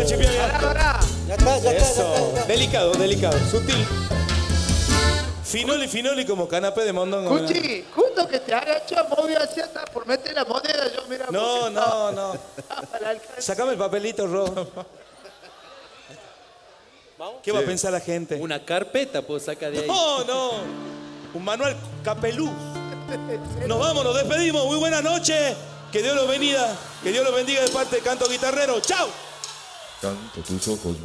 Chipión. Pará. Ya está, ya está, Eso. ya está. Delicado, delicado. Sutil. Finoli, finoli como canapé de mondongo. Cuchi, justo que te haga hecho movio así hasta por meter la moneda, yo mira. No, porque no, no. para el alcance. Sacame el papelito, Ro. ¿Qué va a pensar la gente? Una carpeta puedo sacar de ahí. No, no. Un manual capelú. Nos vamos, nos despedimos. Muy buenas noches. Que Dios los bendiga. Que Dios los bendiga de parte de Canto Guitarrero. ¡Chao! Canto tus ojos